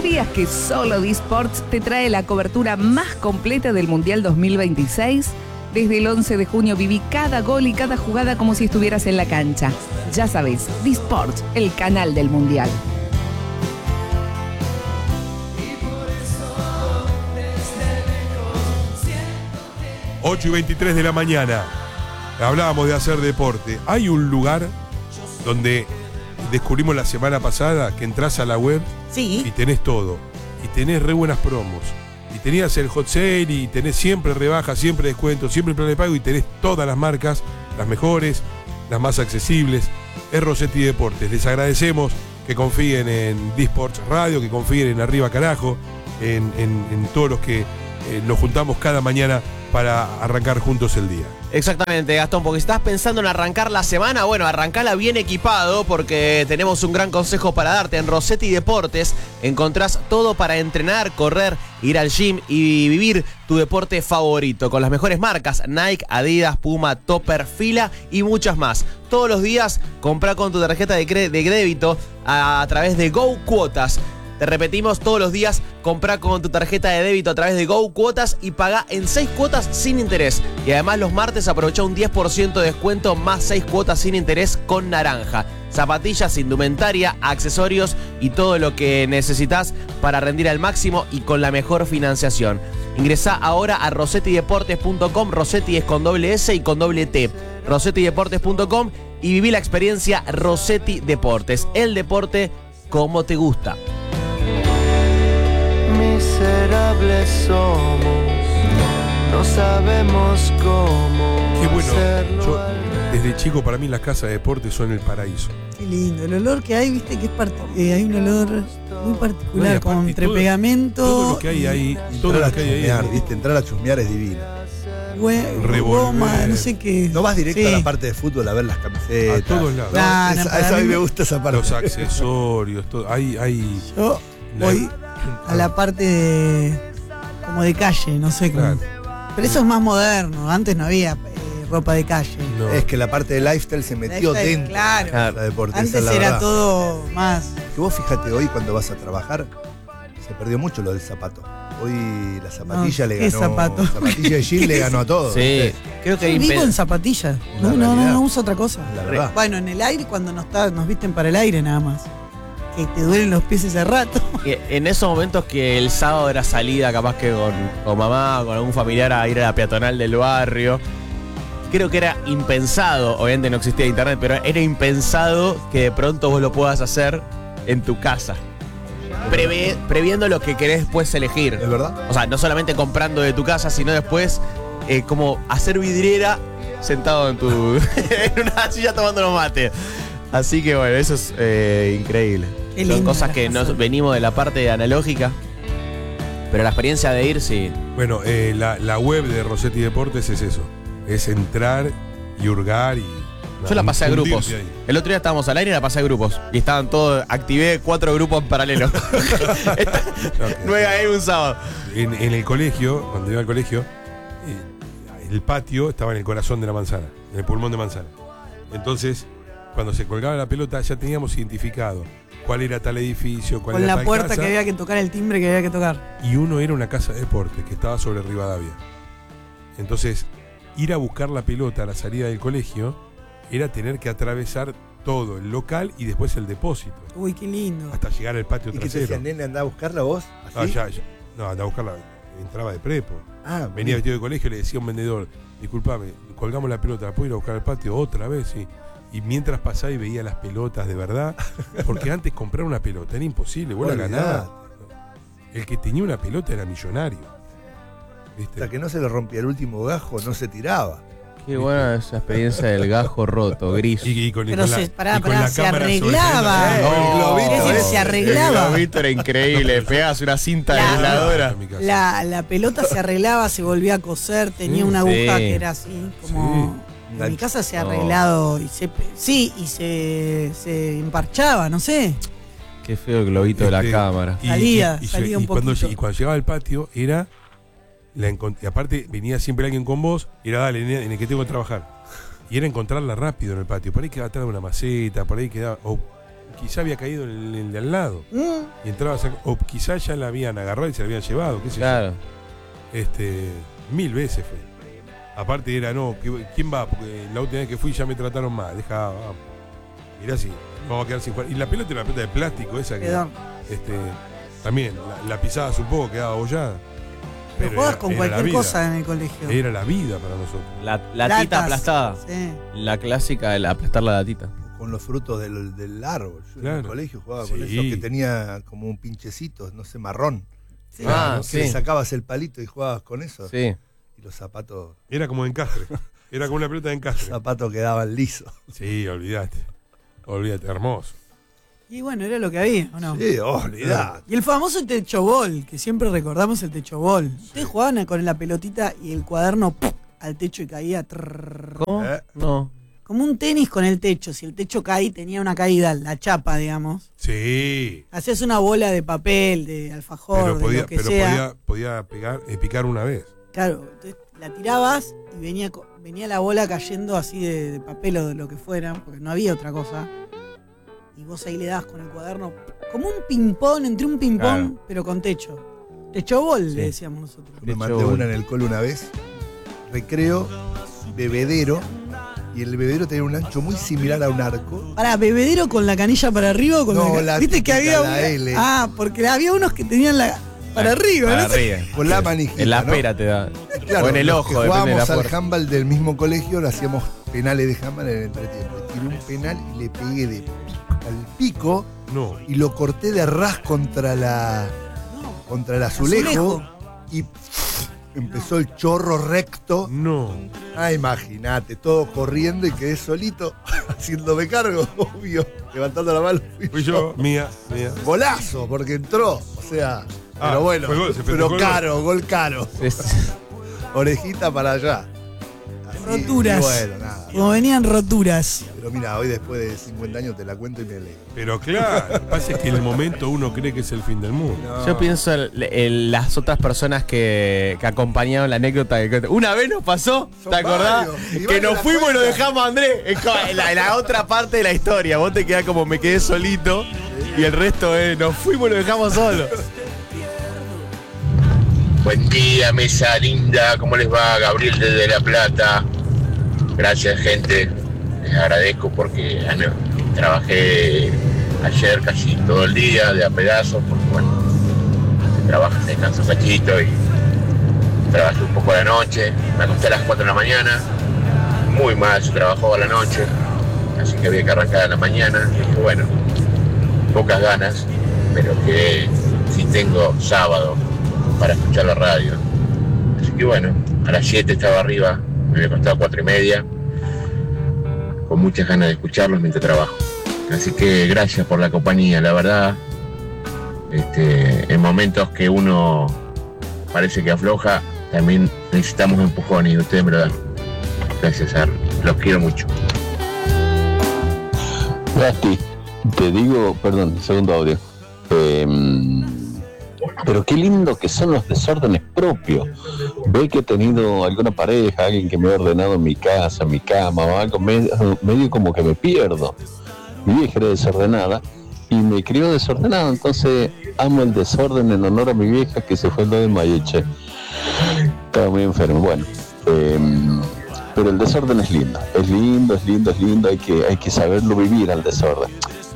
¿Sabías que solo Disports te trae la cobertura más completa del Mundial 2026? Desde el 11 de junio viví cada gol y cada jugada como si estuvieras en la cancha. Ya sabes, Disports, el canal del Mundial. 8:23 de la mañana. Hablábamos de hacer deporte. Hay un lugar donde descubrimos la semana pasada que entras a la web y tenés todo. Y tenés re buenas promos. Y tenías el hot sale y tenés siempre rebajas, siempre descuentos, siempre plan de pago y tenés todas las marcas, las mejores, las más accesibles. Es Rossetti Deportes. Les agradecemos que confíen en Disports Radio, que confíen en Arriba Carajo, en todos los que nos juntamos cada mañana para arrancar juntos el día. Exactamente, Gastón, porque si estás pensando en arrancar la semana, bueno, arrancala bien equipado porque tenemos un gran consejo para darte. En Rossetti Deportes encontrás todo para entrenar, correr, ir al gym y vivir tu deporte favorito con las mejores marcas: Nike, Adidas, Puma, Topper, Fila y muchas más. Todos los días comprá con tu tarjeta de débito a través de Go Cuotas. Te repetimos, todos los días comprá con tu tarjeta de débito a través de Go Cuotas y pagá en 6 cuotas sin interés. Y además los martes aprovecha un 10% de descuento más 6 cuotas sin interés con Naranja. Zapatillas, indumentaria, accesorios y todo lo que necesitas para rendir al máximo y con la mejor financiación. Ingresá ahora a rossettideportes.com. Rossetti es con doble S y con doble T. rossettideportes.com y viví la experiencia Rossetti Deportes. El deporte como te gusta. Miserables somos, no sabemos cómo. Qué bueno. hacerlo. Yo, desde chico, para mí las casas de deportes son el paraíso. Qué lindo. El olor que hay, viste que es hay un olor muy particular, No, como entre todo- pegamento. Todo lo que hay ahí, todo Entrar lo a que hay ahí. chusmear, ¿viste? Entrar a chusmear es divino. Revolver. Goma, no sé qué. No vas directo Sí. a la parte de fútbol a ver las camisetas. A todos lados. No, Claro, esa- para esa a mí mí me gusta esa parte. Los accesorios, todo. Hay Yo voy a la parte de como de calle, no sé cómo. Claro. Pero eso es más moderno. Antes no había ropa de calle. No. Es que la parte de lifestyle se metió Lifestyle, dentro claro. de la deporte. esa Antes es la era verdad. todo más. Que vos fíjate hoy cuando vas a trabajar, se perdió mucho lo del zapato. Hoy la zapatilla No, le ¿qué ganó. zapato? Zapatilla de jean le ganó a todo. Sí, ¿viste? creo que Vivo en zapatillas. La No, no, realidad. no uso otra cosa. La verdad. Bueno, en el aire cuando nos visten para el aire nada más. Que te duelen los pies ese rato. en esos momentos que el sábado era salida capaz que con mamá, con algún familiar a ir a la peatonal del barrio, creo que era impensado, obviamente no existía internet, pero era impensado que de pronto vos lo puedas hacer en tu casa. Previendo lo que querés después elegir. ¿Es verdad? O sea, no solamente comprando de tu casa, sino después como hacer vidriera sentado en tu en una silla tomando unos mates. Así que bueno, eso es increíble. Qué Son lindo cosas las que casas. nos venimos de la parte analógica, pero la experiencia de ir, sí. Bueno, la web de Rossetti Deportes es eso. Es entrar y hurgar y. Yo la pasé a hundirte grupos. ahí. El otro día estábamos al aire y la pasé a grupos. Y estaban todos, activé 4 grupos en paralelo. Ok. 9 a.m. un sábado. En el colegio, cuando iba al colegio, el patio estaba en el corazón de la manzana, en el pulmón de manzana. Entonces, cuando se colgaba la pelota, ya teníamos identificado cuál era tal edificio, cuál Con era la tal puerta casa, que había que tocar, el timbre que había que tocar. y uno era una casa de deporte que estaba sobre Rivadavia. Entonces, ir a buscar la pelota a la salida del colegio era tener que atravesar todo el local y después el depósito, Uy, qué lindo. hasta llegar al patio ¿Y qué te trasero. decían, nene, anda a buscarla vos? No, ¿Así? no, andaba a buscarla, entraba de prepo. Ah, Venía vestido de colegio y le decía a un vendedor: disculpame, colgamos la pelota, ¿la puedo ir a buscar al patio otra vez? Sí. Y mientras pasaba y veía las pelotas de verdad, porque antes comprar una pelota era imposible, vos la Olvidate. ganabas. El que tenía una pelota era millonario. ¿Viste? Hasta que no se le rompía el último gajo, no se tiraba. Qué buena esa experiencia del gajo roto, gris. Y con, y Pero con se, la, pará, y con pará, la se cámara arreglaba. sobre- el globito Es decir, ese. se arreglaba. El globito era increíble, pegabas una cinta La- aisladora. La pelota se arreglaba, se volvía a coser, tenía una aguja Sí. que era así, como. Sí. En mi casa se ha No. arreglado y se emparchaba, no sé. Qué feo el globito de la cámara. Salía un cuando, poquito. y cuando llegaba al patio era y aparte venía siempre alguien con vos y era: dale, nene, en el que tengo que trabajar. Y era encontrarla rápido en el patio. Por ahí quedaba atrás de una maceta, por ahí quedaba. quizá había caído en el de al lado. Y entraba o quizá ya la habían agarrado y se la habían llevado, qué sé yo. 1000 veces fue. Aparte era, no, ¿quién va? Porque la última vez que fui ya me trataron mal. Vamos. Mirá si vamos a quedar sin jugar. Y la pelota era una pelota de plástico esa que también la pisabas un poco, quedaba abollada. Pero jugabas con cualquier cosa en el colegio. Era la vida para nosotros. La tita aplastada. Sí. La clásica de aplastar la latita. Con los frutos del árbol. Yo en el colegio jugaba con eso, que tenía como un pinchecito, no sé, marrón. Sí. Le sacabas el palito y jugabas con eso. Sí. Y los zapatos. Era como de encastre. Era como una pelota de encastre. Los zapatos quedaban lisos. Sí, olvídate, hermoso. Y bueno, era lo que había, ¿o no? Sí, olvidate. Y el famoso techo bol, que siempre recordamos el techo bol. Ustedes jugaban con la pelotita y el cuaderno al techo y caía. ¿Cómo? No. Como un tenis con el techo. Si el techo caía, tenía una caída, la chapa, digamos. Sí. Hacías una bola de papel, de alfajor, de lo que sea. Podía picar una vez. Claro, entonces la tirabas y venía la bola cayendo así de papel o de lo que fuera, porque no había otra cosa. Y vos ahí le dabas con el cuaderno, como un ping-pong, entre un ping-pong, pero con techo. Techo bol, le decíamos nosotros. Me mandé una en el cole una vez. Recreo, bebedero. Y el bebedero tenía un ancho muy similar a un arco. Pará, ¿bebedero con la canilla para arriba o con ¿viste que había la L? Porque había unos que tenían para arriba, para ¿no? arriba. Con la manijita, en la pera te da. Claro, o en el ojo. Jugábamos al handball del mismo colegio, hacíamos penales de handball en el entretiempo. Tiré un penal y le pegué al pico y lo corté de ras contra el azulejo. Y empezó el chorro recto. No. Imagínate, todo corriendo y quedé solito haciéndome cargo, obvio, levantando la mano. Fui yo, mía. Golazo, porque entró. O sea, pero bueno, pero caro, gol caro. Orejita para allá. Así, roturas. Bueno, nada. Como venían roturas. Pero mira, hoy después de 50 años te la cuento y me leí. Pero claro, lo que pasa es que en el momento uno cree que es el fin del mundo. No. Yo pienso en las otras personas que acompañaron la anécdota. Una vez nos pasó, ¿te acordás? Que nos fuimos y lo dejamos a Andrés. En la otra parte de la historia. Vos te quedás como me quedé solito y el resto nos fuimos y lo dejamos solos. Buen día, mesa linda. ¿Cómo les va? Gabriel desde La Plata. Gracias, gente. Les agradezco porque trabajé ayer casi todo el día de a pedazos, porque bueno, se trabaja, se descansa un cachito y trabajé un poco a la noche. Me acosté a las 4 de la mañana. Muy mal, se trabajó a la noche. Así que había que arrancar a la mañana. Y dije, bueno, pocas ganas, pero que sí tengo sábado para escuchar la radio. Así que bueno, a las 7 estaba arriba, me había costado 4:30, con muchas ganas de escucharlos mientras trabajo. Así que gracias por la compañía, la verdad, en momentos que uno parece que afloja, también necesitamos empujones y ustedes me lo dan. Gracias, los quiero mucho. Gasti, te digo, perdón, segundo audio. Pero qué lindo que son los desórdenes propios. Ve que he tenido alguna pareja, alguien que me ha ordenado mi casa, mi cama o algo, medio como que me pierdo. Mi vieja era desordenada y me crió desordenado, entonces amo el desorden en honor a mi vieja que se fue el 2 de Mayeche. Estaba muy enfermo, bueno. Pero el desorden es lindo, hay que saberlo vivir al desorden.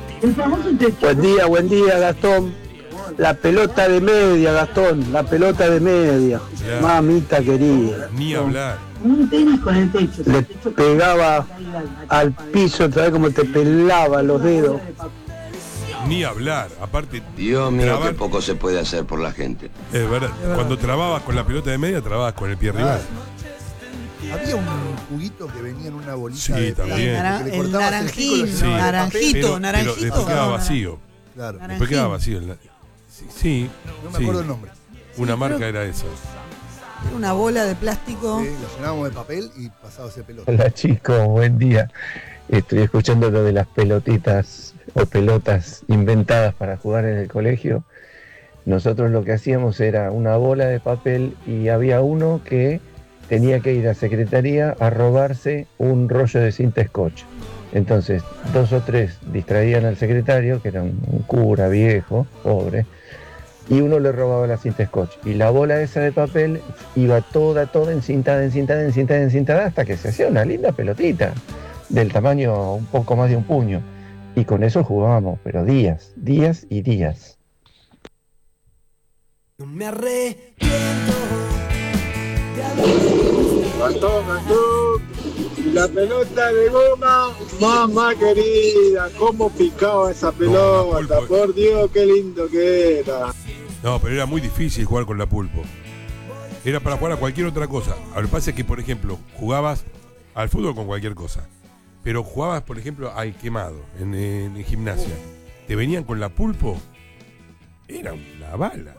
Buen día, Gastón. La pelota de media, Gastón, la pelota de media. Claro. Mamita querida. Ni hablar. Un tenis con el techo. Le pegaba al piso, ¿sabes cómo te pelaba los dedos? Ni hablar. Aparte, Dios mío, que poco se puede hacer por la gente. Es verdad. Cuando trababas con la pelota de media, trababas con el pie rival. Había un juguito que venía en una bolita. Sí, de también. El naranjín, Sí. naranjito. Pero después quedaba vacío. Claro. Después quedaba vacío. Sí. No me acuerdo el nombre. Una marca era esa. Una bola de plástico. Sí, lo llenábamos de papel y pasaba ese pelota. Hola chicos, buen día. Estoy escuchando lo de las pelotitas o pelotas inventadas para jugar en el colegio. Nosotros lo que hacíamos era una bola de papel y había uno que tenía que ir a secretaría a robarse un rollo de cinta scotch. Entonces, 2 o 3 distraían al secretario, que era un cura viejo, pobre, y uno le robaba la cinta scotch. Y la bola esa de papel iba toda encintada, hasta que se hacía una linda pelotita, del tamaño un poco más de un puño. Y con eso jugábamos, pero días y días. No me arrepiento. Gastón, la pelota de goma, mamá querida, cómo picaba esa pelota, por Dios, qué lindo que era. No, pero era muy difícil jugar con la pulpo. Era para jugar a cualquier otra cosa. Lo que pasa es que, por ejemplo, jugabas al fútbol con cualquier cosa, pero jugabas, por ejemplo, al quemado en gimnasia. Te venían con la pulpo, era una bala.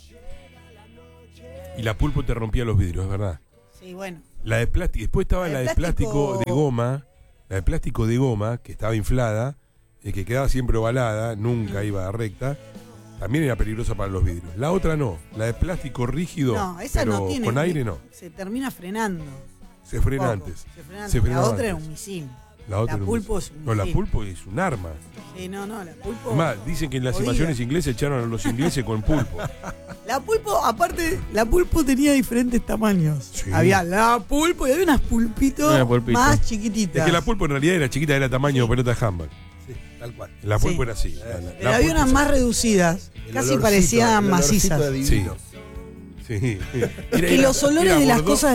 Y la pulpo te rompía los vidrios, es verdad. Sí, bueno. La de plástico, después estaba la de plástico de goma, que estaba inflada, que quedaba siempre ovalada, nunca iba recta. También era peligrosa para los vidrios. La otra no, la de plástico rígido, no, esa pero no tiene, con aire no. Se termina frenando. Se frena antes. La otra era un misil. La pulpo es un misil. No, la pulpo es un arma. Sí, no, la pulpo. Más, dicen que en las invasiones inglesas echaron a los ingleses con pulpo. La pulpo, aparte, la pulpo tenía diferentes tamaños. Sí. Había la pulpo y había unas pulpitos más chiquititas. Es que la pulpo en realidad era chiquita, era tamaño pelota de handball. Sí, tal cual. La pulpo era así. Pero había unas más reducidas, casi parecían macizas. Sí. Sí. Y los olores de las cosas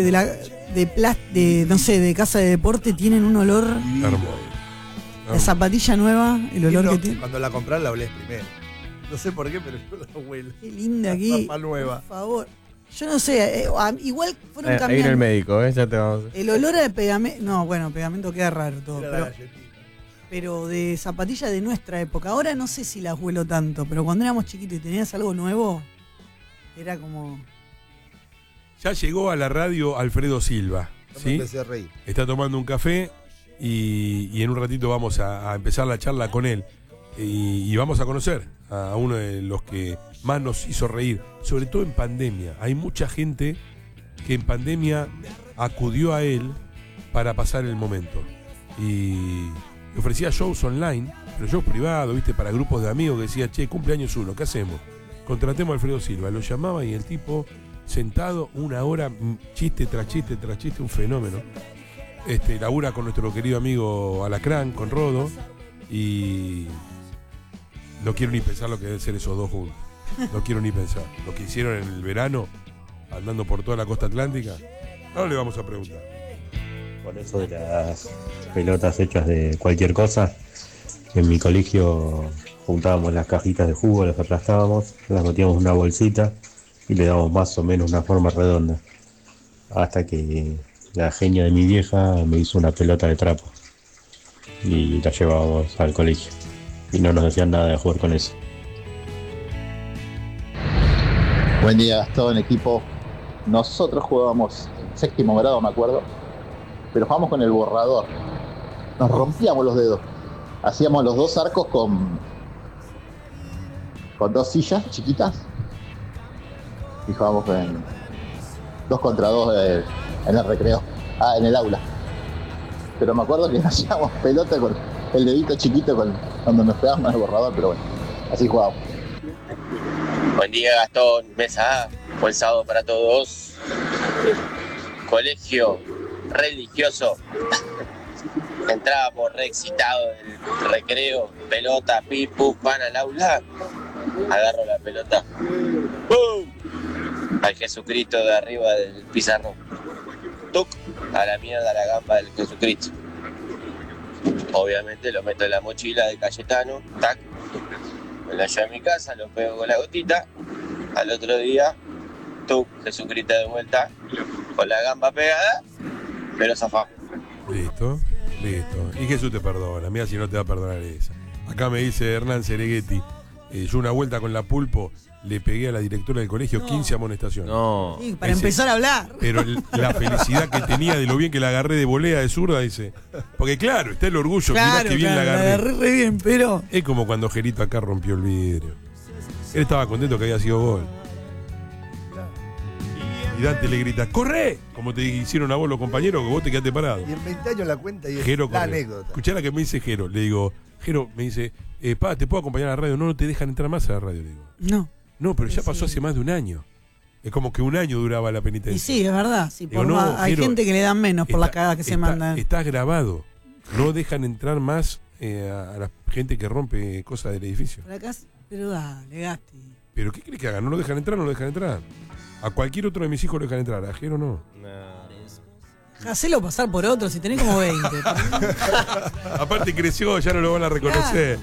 no sé, de casa de deporte tienen un olor. Hermoso. La zapatilla nueva, el olor que tiene. Cuando la compras la olés primero. No sé por qué, pero yo la huelo. Qué linda aquí. Ropa nueva. Por favor. Yo no sé, igual fueron cambiando. Ahí viene el médico, ya te vamos a hacer. El olor al pegamento. No, bueno, pegamento queda raro todo. Pero de zapatilla de nuestra época. Ahora no sé si las huelo tanto, pero cuando éramos chiquitos y tenías algo nuevo, era como. Ya llegó a la radio Alfredo Silva. ¿Sí? Empecé a reír. Está tomando un café y en un ratito vamos a empezar la charla con él. Y vamos a conocer a uno de los que más nos hizo reír, sobre todo en pandemia. Hay mucha gente que en pandemia acudió a él para pasar el momento. Y ofrecía shows online, pero shows privados, ¿viste? Para grupos de amigos que decía, che, cumpleaños uno, ¿qué hacemos? Contratemos a Alfredo Silva. Lo llamaba y el tipo sentado 1 hora, chiste tras chiste tras chiste, un fenómeno. Labura con nuestro querido amigo Alacrán, con Rodo, y no quiero ni pensar lo que deben ser esos dos juntos. No quiero ni pensar. Lo que hicieron en el verano, andando por toda la costa atlántica, ahora le vamos a preguntar. Por eso de las pelotas hechas de cualquier cosa, en mi colegio juntábamos las cajitas de jugo, las aplastábamos, las metíamos en una bolsita y le dábamos más o menos una forma redonda. Hasta que la genia de mi vieja me hizo una pelota de trapo y la llevábamos al colegio. Y no nos decían nada de jugar con eso. Buen día, Gastón, equipo. Nosotros jugábamos en 6º grado, me acuerdo, pero jugábamos con el borrador. Nos rompíamos los dedos. Hacíamos los 2 arcos con 2 sillas chiquitas y jugábamos en 2 contra 2 en el recreo, en el aula. Pero me acuerdo que hacíamos pelota con el dedito chiquito cuando nos pegábamos el borrador, pero bueno, así jugábamos. Buen día, Gastón, mesa A, buen sábado para todos. Colegio religioso. Entrábamos re excitados del recreo, pelota, pip, pum, van al aula. Agarro la pelota. ¡Bum! Al Jesucristo de arriba del pizarrón. ¡Tuc! A la mierda la gamba del Jesucristo. Obviamente lo meto en la mochila de Cayetano. ¡Tac! Me la llevo a mi casa, lo pego con la gotita. Al otro día, ¡tuc! Jesucristo de vuelta. Con la gamba pegada, pero zafamos. Listo. Y Jesús te perdona. Mira si no te va a perdonar esa. Acá me dice Hernán Cereguetti. Yo una vuelta con la pulpo le pegué a la directora del colegio 15 amonestaciones. No. Sí, para empezar a hablar. Pero la felicidad que tenía de lo bien que la agarré de volea de zurda, dice. Porque claro, está el orgullo, mirá que bien la agarré. La agarré re bien, pero. Es como cuando Gerito acá rompió el vidrio. Él estaba contento que había sido gol. Y Dante le grita, ¡corre! Como te hicieron a vos los compañeros, que vos te quedaste parado. Y en 20 años la cuenta y es Jero la corre. anécdota. Escuchá la que me dice Jero. Le digo, Jero me dice, pa, ¿te puedo acompañar a la radio? No, no te dejan entrar más a la radio, le digo. No. No, pero ya pasó hace más de un año. Es como que un año duraba la penitencia. Y sí, es verdad. Sí, Digo, no, hay Jero, gente que le dan menos por las cagadas que se mandan. Estás grabado. No dejan entrar más a la gente que rompe cosas del edificio. Pero dale, Gasti. ¿Pero qué crees que hagan? ¿No lo dejan entrar? No lo dejan entrar. A cualquier otro de mis hijos lo dejan entrar. A Jero no. Hacelo pasar por otro, si tenés como 20. Aparte creció, ya no lo van a reconocer.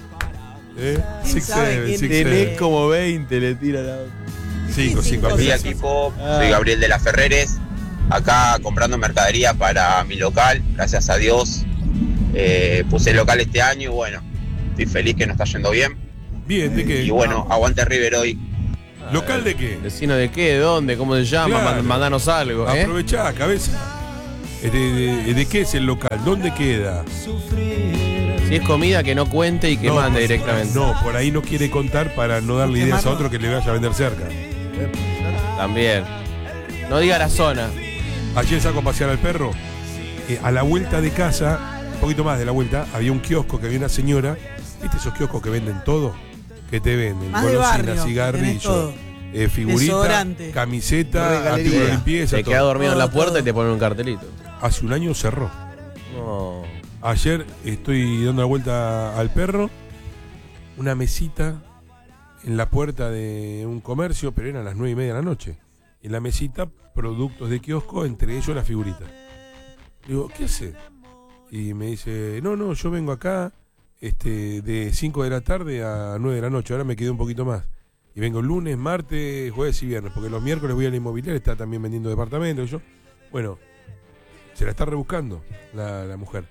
Tenés como 20, le tira la... 5. Buen día, equipo. Soy Gabriel de las Ferreres. Acá comprando mercadería para mi local. Gracias a Dios. Puse el local este año y bueno, estoy feliz que nos está yendo bien. Bien, ¿de qué? Y bueno, aguante River hoy. ¿Local de qué? ¿Vecino de qué? ¿De dónde? ¿Cómo se llama? Claro. Mandanos algo. Aprovechá, cabeza. ¿De qué es el local? ¿Dónde queda? Si es comida, que no cuente y que mande directamente. No, por ahí no quiere contar para no darle ideas a otro que le vaya a vender cerca. También. No diga la zona. Ayer saco a pasear al perro. A la vuelta de casa, un poquito más de la vuelta, había un kiosco que había una señora. ¿Viste esos kioscos que venden todo? Que te venden más de barrio, golosinas, cigarrillos, figurita, desodorante, camiseta, artículo de limpieza. Te queda dormido en la puerta y te ponen un cartelito. Hace un año cerró. No. Ayer estoy dando la vuelta al perro, una mesita en la puerta de un comercio, pero eran las 9:30 de la noche. En la mesita, productos de kiosco, entre ellos la figurita. Digo, ¿qué hace? Y me dice, no, yo vengo acá de 5 de la tarde a 9 de la noche, ahora me quedé un poquito más. Y vengo lunes, martes, jueves y viernes, porque los miércoles voy a la inmobiliaria, está también vendiendo departamentos. Y yo, bueno, se la está rebuscando la mujer.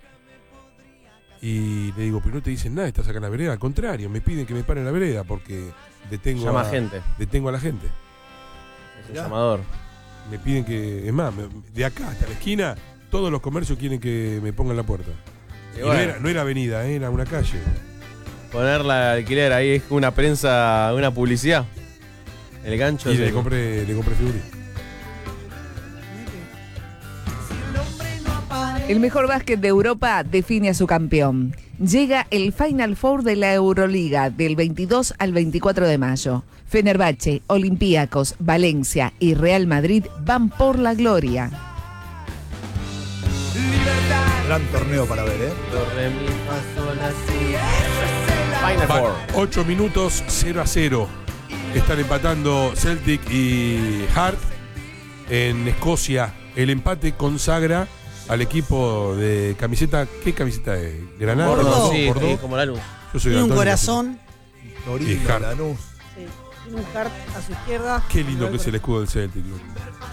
Y le digo, pero no te dicen nada, estás acá en la vereda. Al contrario, me piden que me pare en la vereda porque detengo a la gente. Es un llamador. Me piden que, es más, de acá hasta la esquina, todos los comercios quieren que me pongan la puerta. Y bueno, no era avenida, era una calle. Ponerla alquiler ahí es una prensa, una publicidad. El gancho. Y le compré figurita. El mejor básquet de Europa define a su campeón. Llega el Final Four de la Euroliga del 22 al 24 de mayo. Fenerbahce, Olympiacos, Valencia y Real Madrid van por la gloria. Gran torneo para ver, Final Four. 8 minutos, 0-0. Están empatando Celtic y Hart en Escocia. El empate consagra al equipo de camiseta. ¿Qué camiseta es? ¿Granada? Bordeaux. Sí, Bordeaux. como la luz. Yo soy Tiene un Antonio. corazón. Torino, Hart. Lanús. Sí. Tiene un Hart a su izquierda. Qué lindo que es el escudo del Celtic. Loco.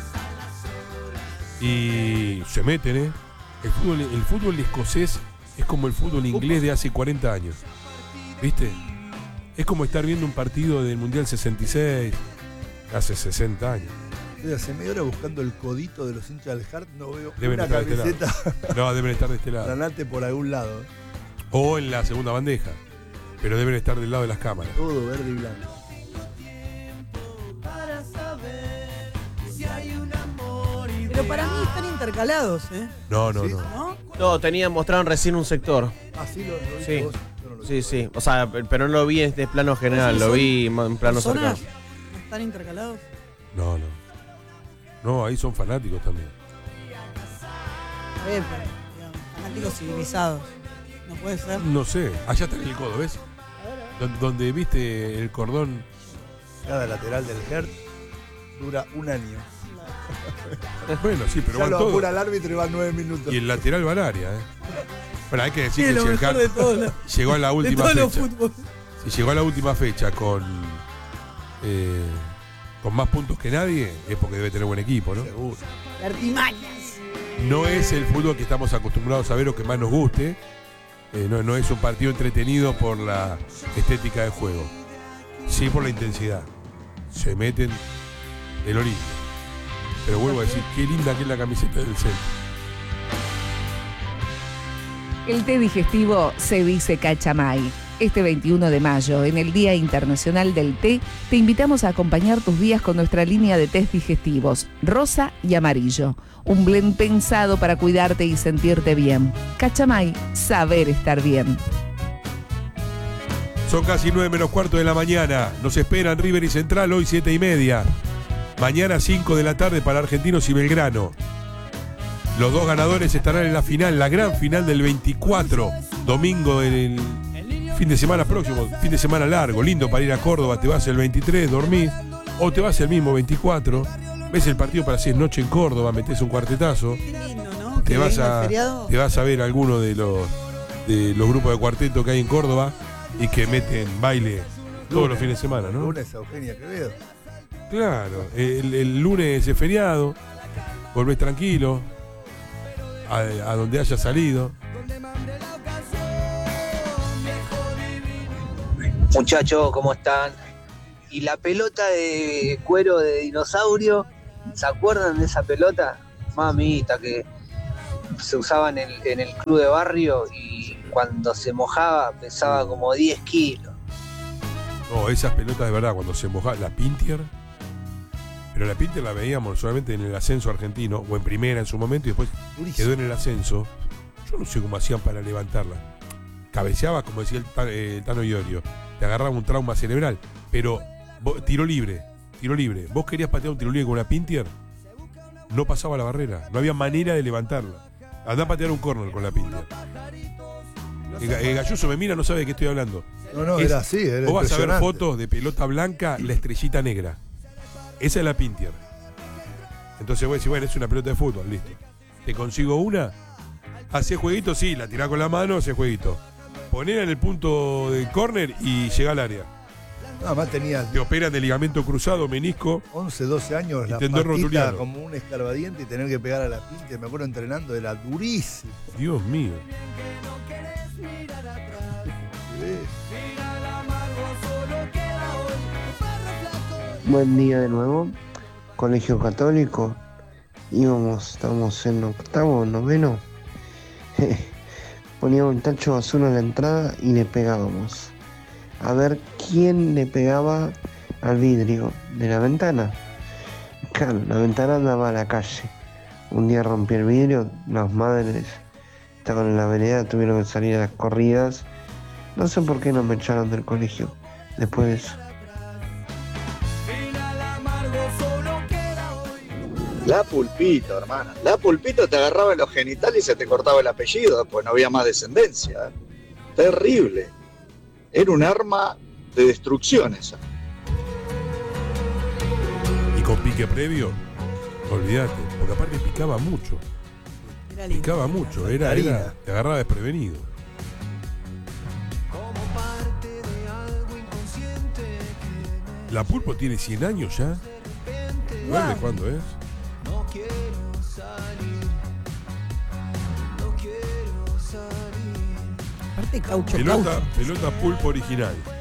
Y se meten, El fútbol escocés es como el fútbol inglés de hace 40 años. ¿Viste? Es como estar viendo un partido del Mundial 66 hace 60 años. Estoy hace media hora buscando el codito de los hinchas del Hart, no veo Deben una estar de este camiseta. No, deben estar de este lado. Granate por algún lado. O en la segunda bandeja. Pero deben estar del lado de las cámaras. Todo verde y blanco. Pero para mí están intercalados, No. No, mostraron recién un sector. Ah, sí, lo vi Sí. vos. Yo no lo vi. Sí. O sea, pero no lo vi en este plano general, lo vi en plano cercano. ¿Zonas? ¿No están intercalados? No. No, ahí son fanáticos también. Pero, digamos, fanáticos civilizados. No puede ser. No sé. Allá está en el codo, ¿ves? Donde viste el cordón. Cada lateral del Hart dura un año. Bueno, sí, pero ya van lo todos. apura el árbitro y van 9 minutos. Y el lateral va al área, Bueno, hay que decir Sí, que lo si el mejor Hart de todo, llegó a la última de todo fecha. fútbol. Si llegó a la última fecha con más puntos que nadie, es porque debe tener buen equipo, ¿no? Seguro. Artimañas. No es el fútbol que estamos acostumbrados a ver o que más nos guste. No es un partido entretenido por la estética del juego. Sí por la intensidad. Se meten el Olimpia. Pero vuelvo a decir, qué linda que es la camiseta del Celtic. El té digestivo se dice cachamay. Este 21 de mayo, en el Día Internacional del Té, te invitamos a acompañar tus días con nuestra línea de tés digestivos, rosa y amarillo. Un blend pensado para cuidarte y sentirte bien. Cachamay, saber estar bien. Son casi 9 menos cuarto de la mañana. Nos esperan River y Central hoy 7:30. Mañana 5 de la tarde para Argentinos y Belgrano. Los dos ganadores estarán en la final, la gran final del 24, domingo del fin de semana próximo, fin de semana largo, lindo para ir a Córdoba. Te vas el 23, dormís, o te vas el mismo 24, ves el partido para 6 noches en Córdoba, metés un cuartetazo. Te vas a ver alguno de los grupos de cuarteto que hay en Córdoba y que meten baile todos los fines de semana, ¿no? Lunes a Eugenia Quevedo. Claro, el lunes es feriado, volvés tranquilo a donde haya salido. Muchachos, ¿cómo están? Y la pelota de cuero de dinosaurio, ¿se acuerdan de esa pelota? Mamita, que se usaba en el club de barrio y cuando se mojaba pesaba como 10 kilos. No, esas pelotas de verdad, cuando se mojaba, la Pintier. Pero la Pintier la veíamos solamente en el ascenso argentino, o en primera en su momento, y después quedó en el ascenso. Yo no sé cómo hacían para levantarla. Cabeceaba, como decía el Tano Iorio. Te agarraba un trauma cerebral. Pero tiro libre. Vos querías patear un tiro libre con una Pintier, no pasaba la barrera. No había manera de levantarla. Andá a patear un córner con la Pintier. Galloso me mira, no sabe de qué estoy hablando. No, era así. Era vos vas a ver fotos de pelota blanca, la estrellita negra. Esa es la Pintier. Entonces vos decís, bueno, es una pelota de fútbol, listo. ¿Te consigo una? Hacés jueguito, sí, la tirás con la mano, hacés jueguito. Ponela en el punto del córner y llegá al área. Nada más tenía. Te operan de ligamento cruzado, menisco. 11, 12 años, la patita como un escarbadiente y tener que pegar a la pinta. Me acuerdo entrenando, era durísimo. Dios mío. Buen día de nuevo. Colegio Católico. Estamos en octavo, noveno. Poníamos un tacho de basura en la entrada y le pegábamos. A ver quién le pegaba al vidrio de la ventana. Claro, la ventana daba a la calle. Un día rompí el vidrio, las madres estaban en la vereda, tuvieron que salir a las corridas. No sé por qué no me echaron del colegio después de eso. La Pulpito, hermana. La Pulpito te agarraba en los genitales y se te cortaba el apellido, pues no había más descendencia. Terrible. Era un arma de destrucción esa. Y con pique previo, olvídate, porque aparte picaba mucho. Picaba mucho, te agarraba desprevenido. La Pulpo tiene 100 años ya. ¿De cuándo es? Aparte caucho. Pelota Pulpo original.